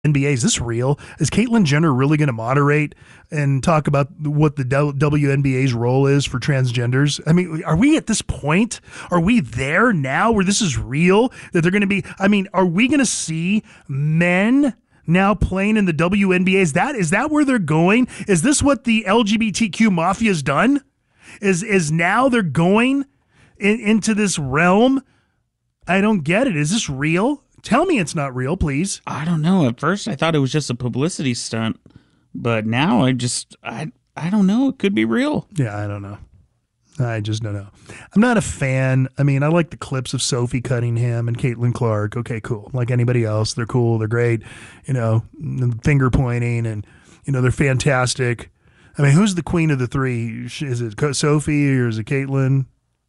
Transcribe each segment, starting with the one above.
NBA. Is this real? Is Caitlyn Jenner really going to moderate and talk about what the WNBA's role is for transgenders? I mean, are we at this point? Are we there now where this is real? That they're going to be, I mean, are we going to see men now playing in the WNBA? Is that where they're going? Is this what the LGBTQ mafia's done? Is now they're going into this realm? I don't get it. Is this real? Tell me it's not real, please. I don't know. At first, I thought it was just a publicity stunt, but now I don't know. It could be real. Yeah, I don't know. I just don't know. I'm not a fan. I mean, I like the clips of Sophie Cunningham and Caitlin Clark. Okay, cool. Like anybody else, they're cool. They're great. You know, finger pointing and, you know, they're fantastic. I mean, who's the queen of the three? Is it Sophie or is it Caitlin?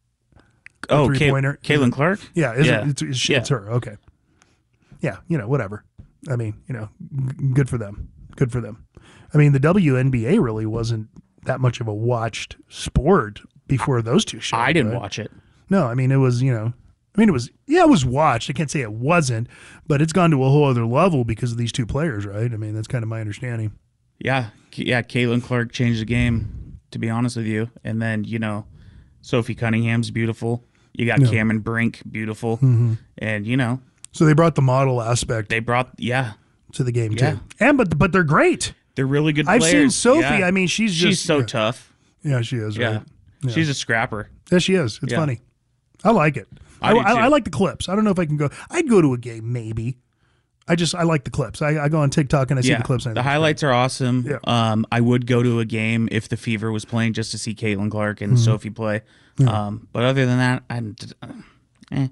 Oh, Caitlin Clark? Yeah, it's her. Okay. Yeah, you know, whatever. I mean, you know, good for them. Good for them. I mean, the WNBA really wasn't that much of a watched sport before those two shows. I didn't watch it. No, I mean, it was, you know, it was watched. I can't say it wasn't, but it's gone to a whole other level because of these two players, right? I mean, that's kind of my understanding. Yeah, Caitlin Clark changed the game, to be honest with you. And then, you know, Sophie Cunningham's beautiful. You got Cameron Brink, beautiful. Mm-hmm. And, you know. So they brought the model aspect. To the game too. And but they're great. They're really good players. I've seen Sophie. Yeah. I mean, she's so tough. Yeah, she is. Right? Yeah. She's a scrapper. Yeah, she is. It's funny. I like it. I like the clips. I don't know if I can go. I'd go to a game maybe. I like the clips. I go on TikTok and I see the clips. The highlights are awesome. Yeah. I would go to a game if the Fever was playing just to see Caitlin Clark and Sophie play. But other than that,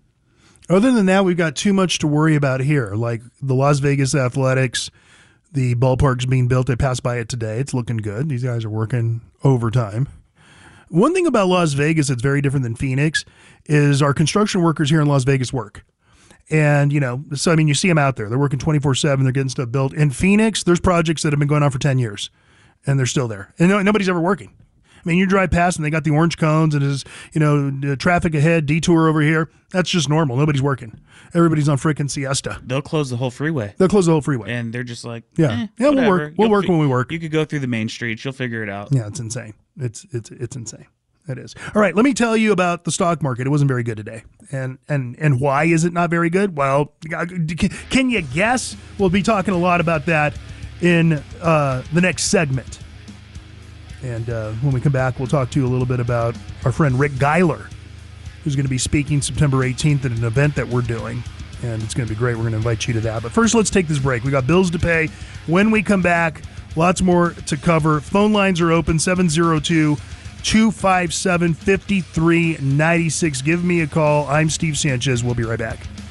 Other than that, we've got too much to worry about here. Like the Las Vegas Athletics, the ballpark's being built. I passed by it today. It's looking good. These guys are working overtime. One thing about Las Vegas that's very different than Phoenix is our construction workers here in Las Vegas work. And, you know, so, I mean, you see them out there. They're working 24/7. They're getting stuff built. In Phoenix, there's projects that have been going on for 10 years, and they're still there. And nobody's ever working. I mean, you drive past and they got the orange cones and there's, you know, traffic ahead, detour over here. That's just normal. Nobody's working. Everybody's on freaking siesta. They'll close the whole freeway. And they're just like, we'll work. We'll work when we work. You could go through the main streets. You'll figure it out. Yeah, it's insane. It's insane. It is. All right, let me tell you about the stock market. It wasn't very good today. And why is it not very good? Well, can you guess? We'll be talking a lot about that in the next segment. And when we come back, we'll talk to you a little bit about our friend Rick Geiler, who's going to be speaking September 18th at an event that we're doing. And it's going to be great. We're going to invite you to that. But first, let's take this break. We got bills to pay. When we come back, lots more to cover. Phone lines are open, 702-257-5396. Give me a call. I'm Steve Sanchez. We'll be right back.